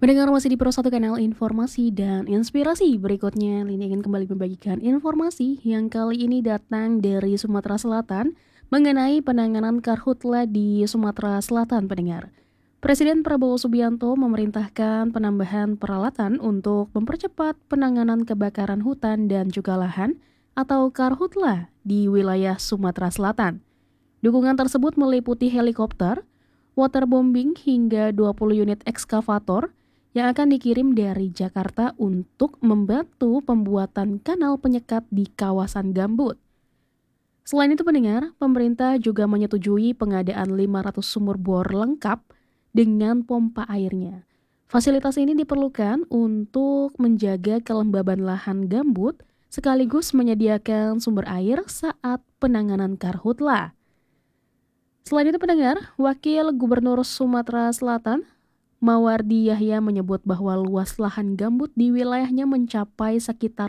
Mendengar masih di Pro 1 kanal informasi dan inspirasi. Berikutnya, Lini ingin kembali membagikan informasi yang kali ini datang dari Sumatera Selatan mengenai penanganan karhutla di Sumatera Selatan, pendengar. Presiden Prabowo Subianto memerintahkan penambahan peralatan untuk mempercepat penanganan kebakaran hutan dan juga lahan atau karhutla di wilayah Sumatera Selatan. Dukungan tersebut meliputi helikopter, waterbombing hingga 20 unit ekskavator yang akan dikirim dari Jakarta untuk membantu pembuatan kanal penyekat di kawasan gambut. Selain itu pendengar, pemerintah juga menyetujui pengadaan 500 sumur bor lengkap dengan pompa airnya. Fasilitas ini diperlukan untuk menjaga kelembaban lahan gambut sekaligus menyediakan sumber air saat penanganan karhutla. Selain itu pendengar, Wakil Gubernur Sumatera Selatan Mawardi Yahya menyebut bahwa luas lahan gambut di wilayahnya mencapai sekitar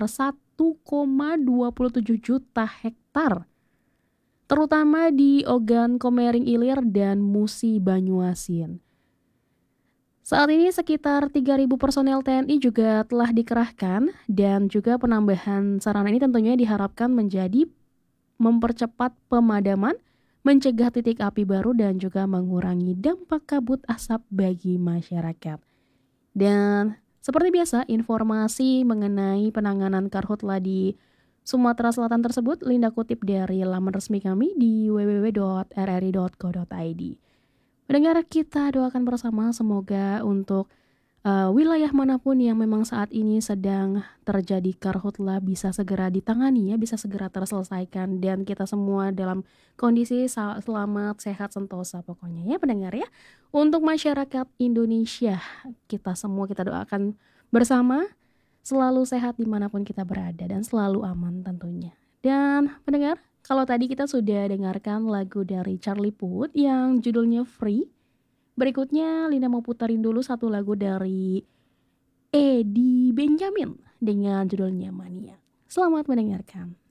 1,27 juta hektar, terutama di Ogan Komering Ilir dan Musi Banyuasin. Saat ini sekitar 3.000 personel TNI juga telah dikerahkan dan juga penambahan sarana ini tentunya diharapkan menjadi mempercepat pemadaman, mencegah titik api baru dan juga mengurangi dampak kabut asap bagi masyarakat. Dan seperti biasa, informasi mengenai penanganan karhutla di Sumatera Selatan tersebut Linda kutip dari laman resmi kami di www.rri.co.id. Mendengar, kita doakan bersama semoga untuk wilayah manapun yang memang saat ini sedang terjadi karhutla bisa segera ditangani ya, bisa segera terselesaikan dan kita semua dalam kondisi selamat, sehat, sentosa pokoknya ya pendengar ya. Untuk masyarakat Indonesia, kita semua kita doakan bersama selalu sehat dimanapun kita berada dan selalu aman tentunya. Dan pendengar, kalau tadi kita sudah dengarkan lagu dari Charlie Puth yang judulnya Free. Berikutnya Lina mau putarin dulu satu lagu dari Eddie Benjamin dengan judulnya Mania. Selamat mendengarkan.